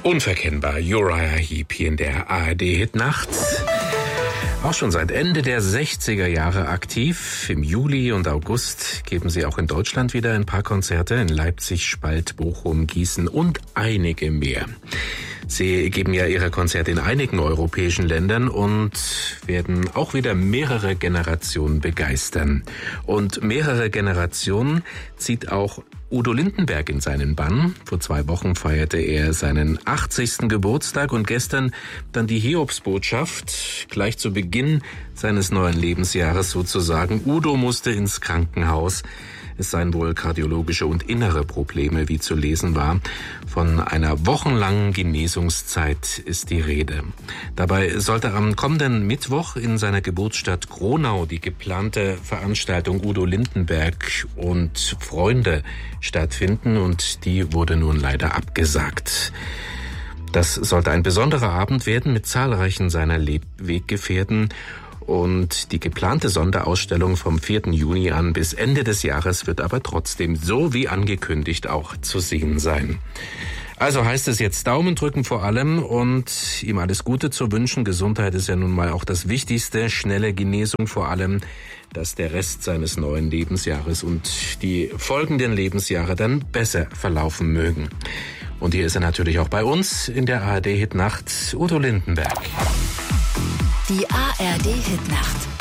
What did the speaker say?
Unverkennbar, Uriah Heep hier in der ARD-Hitnacht. Auch schon seit Ende der 60er Jahre aktiv. Im Juli und August geben sie auch in Deutschland wieder ein paar Konzerte in Leipzig, Spalt, Bochum, Gießen und einige mehr. Sie geben ja ihre Konzerte in einigen europäischen Ländern und werden auch wieder mehrere Generationen begeistern. Und mehrere Generationen zieht auch Udo Lindenberg in seinen Bann. Vor 2 Wochen feierte er seinen 80. Geburtstag und gestern dann die Hiobsbotschaft, gleich zu Beginn seines neuen Lebensjahres sozusagen. Udo musste ins Krankenhaus. Es seien wohl kardiologische und innere Probleme, wie zu lesen war. Von einer wochenlangen Genesungszeit ist die Rede. Dabei sollte am kommenden Mittwoch in seiner Geburtsstadt Gronau die geplante Veranstaltung Udo Lindenberg und Freunde stattfinden und die wurde nun leider abgesagt. Das sollte ein besonderer Abend werden mit zahlreichen seiner Weggefährten. Und die geplante Sonderausstellung vom 4. Juni an bis Ende des Jahres wird aber trotzdem so wie angekündigt auch zu sehen sein. Also heißt es jetzt Daumen drücken vor allem und ihm alles Gute zu wünschen. Gesundheit ist ja nun mal auch das Wichtigste. Schnelle Genesung vor allem, dass der Rest seines neuen Lebensjahres und die folgenden Lebensjahre dann besser verlaufen mögen. Und hier ist er natürlich auch bei uns in der ARD-Hitnacht, Udo Lindenberg. Die ARD-Hitnacht.